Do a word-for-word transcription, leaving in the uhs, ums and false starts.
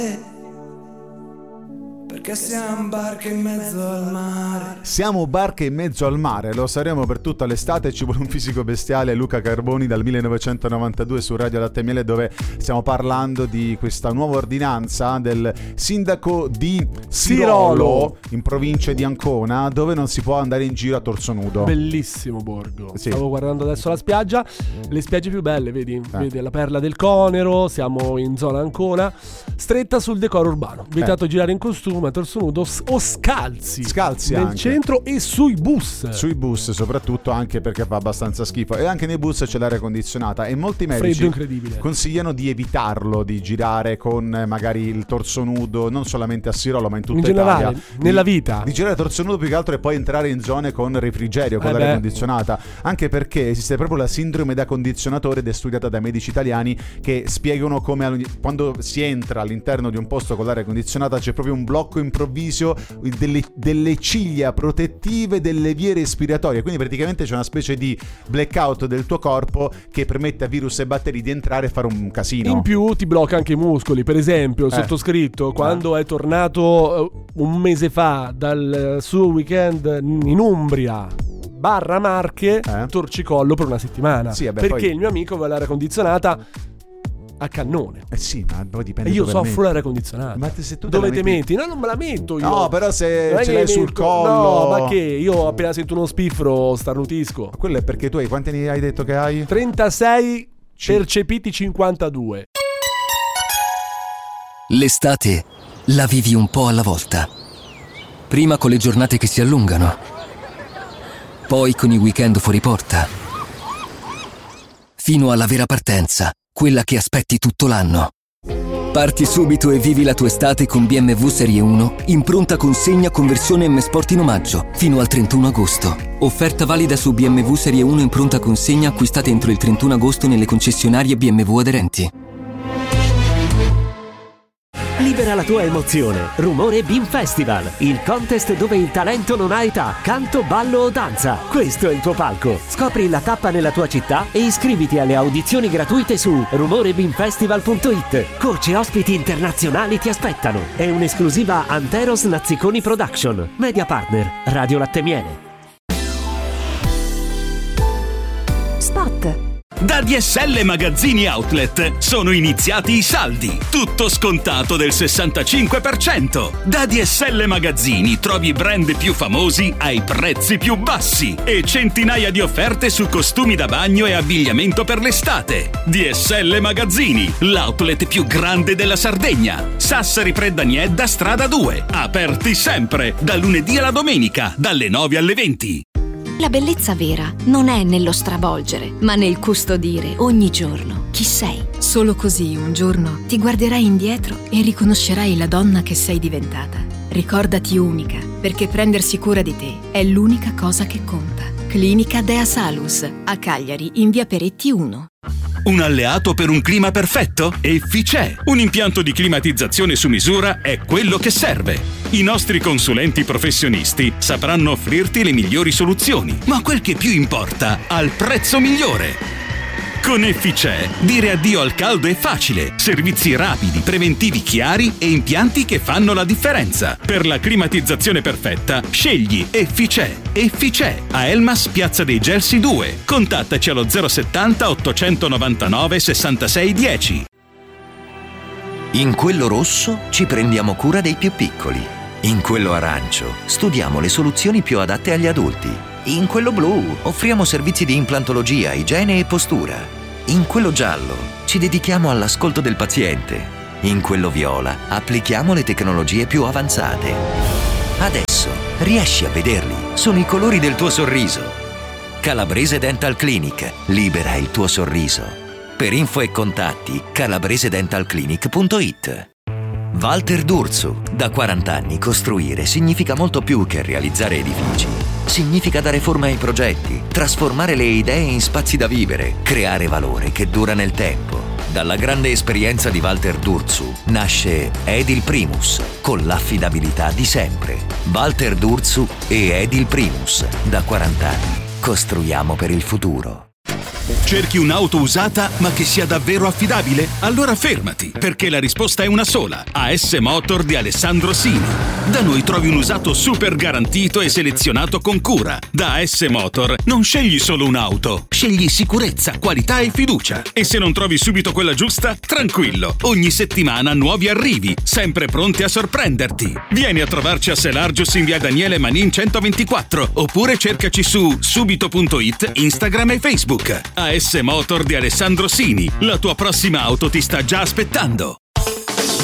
Perché siamo barche in mezzo al mare. Siamo barche in mezzo al mare, lo saremo per tutta l'estate. Ci vuole un fisico bestiale, Luca Carboni, dal millenovecentonovantadue su Radio Latte e Miele, dove stiamo parlando di questa nuova ordinanza del sindaco di Sirolo, in provincia di Ancona, dove non si può andare in giro a torso nudo. Bellissimo borgo. Sì. Stavo guardando adesso la spiaggia, le spiagge più belle, vedi? Eh. Vedi la Perla del Conero, siamo in zona Ancona, stretta sul decoro urbano. Vietato Eh. girare in costume, a torso nudo o scalzi. Scalzi nel anche. centro e sui bus. Sui bus soprattutto, anche perché fa abbastanza schifo. E anche nei bus c'è l'aria condizionata e molti medici Freddo incredibile. consigliano di evitarlo, di girare con eh, magari il torso nudo, non solamente a Sirolo ma in tutta In generale, Italia. nella Di- vita. Di girare torso nudo più che altro e poi entrare in zone con refrigerio, con Eh l'aria beh. condizionata. Anche perché esiste proprio la sindrome da condizionatore ed è studiata da medici italiani che spiegano come ogni- quando si entra all'interno di un posto con l'aria condizionata c'è proprio un blocco improvviso delle, delle ciglia protettive delle vie respiratorie, quindi praticamente c'è una specie di blackout del tuo corpo che permette a virus e batteri di entrare e fare un casino. In più ti blocca anche i muscoli. Per esempio il Eh. sottoscritto quando è tornato eh, un mese fa dal eh, suo weekend in Umbria barra Marche, Eh. torcicollo per una settimana. Sì, vabbè, perché poi- il mio amico aveva l'aria condizionata a cannone. Eh sì, ma poi dipende E io dove soffro metti. l'aria condizionata. Ma te- se tu te Dove la te metti- metti? No, non me la metto io. No, però se Non è ce che l'hai mi sul metto- collo. No, ma che? Io appena sento uno spiffero starnutisco. Quello è perché tu hai quanti ne hai detto che hai? trentasei Ci- percepiti cinquantadue. L'estate la vivi un po' alla volta. Prima con le giornate che si allungano, poi con i weekend fuori porta, fino alla vera partenza, quella che aspetti tutto l'anno. Parti subito e vivi la tua estate con B M W Serie uno in pronta consegna con versione M Sport in omaggio fino al trentuno agosto. Offerta valida su B M W Serie uno in pronta consegna acquistate entro il trentuno agosto nelle concessionarie B M W aderenti. Libera la tua emozione. Rumore Beam Festival, il contest dove il talento non ha età, canto, ballo o danza. Questo è il tuo palco. Scopri la tappa nella tua città e iscriviti alle audizioni gratuite su rumore beam festival punto it. Coach e ospiti internazionali ti aspettano. È un'esclusiva Anteros Nazziconi Production. Media partner Radio Latte e Miele. Spot. Da D S L Magazzini Outlet sono iniziati i saldi, tutto scontato del sessantacinque per cento. Da D S L Magazzini trovi i brand più famosi ai prezzi più bassi e centinaia di offerte su costumi da bagno e abbigliamento per l'estate. D S L Magazzini, l'outlet più grande della Sardegna. Sassari Preddaniedda, strada due, aperti sempre, dal lunedì alla domenica, dalle nove alle venti. La bellezza vera non è nello stravolgere, ma nel custodire ogni giorno chi sei. Solo così un giorno ti guarderai indietro e riconoscerai la donna che sei diventata. Ricordati unica, perché prendersi cura di te è l'unica cosa che conta. Clinica Dea Salus, a Cagliari, in via Peretti uno. Un alleato per un clima perfetto? Efficè! Un impianto di climatizzazione su misura è quello che serve. I nostri consulenti professionisti sapranno offrirti le migliori soluzioni, ma quel che più importa, al prezzo migliore. Con Efficè, dire addio al caldo è facile. Servizi rapidi, preventivi chiari e impianti che fanno la differenza. Per la climatizzazione perfetta, scegli Efficè. Efficè, a Elmas, Piazza dei Gelsi due. Contattaci allo zero settanta ottocentonovantanove sessantasei dieci. In quello rosso ci prendiamo cura dei più piccoli. In quello arancio studiamo le soluzioni più adatte agli adulti. In quello blu offriamo servizi di implantologia, igiene e postura. In quello giallo ci dedichiamo all'ascolto del paziente. In quello viola applichiamo le tecnologie più avanzate. Adesso riesci a vederli, sono i colori del tuo sorriso. Calabrese Dental Clinic, libera il tuo sorriso. Per info e contatti calabrese dental clinic punto it. Walter D'Urso, da quaranta anni costruire significa molto più che realizzare edifici. Significa dare forma ai progetti, trasformare le idee in spazi da vivere, creare valore che dura nel tempo. Dalla grande esperienza di Walter D'Urso nasce Edil Primus, con l'affidabilità di sempre. Walter D'Urso e Edil Primus, da quaranta anni. Costruiamo per il futuro. Cerchi un'auto usata ma che sia davvero affidabile? Allora fermati, perché la risposta è una sola. A S Motor di Alessandro Sini. Da noi trovi un usato super garantito e selezionato con cura. Da A S Motor non scegli solo un'auto, scegli sicurezza, qualità e fiducia. E se non trovi subito quella giusta, tranquillo, ogni settimana nuovi arrivi, sempre pronti a sorprenderti. Vieni a trovarci a Selargius in via Daniele Manin centoventiquattro, oppure cercaci su subito punto it, Instagram e Facebook. A S Motor di Alessandro Sini, la tua prossima auto ti sta già aspettando.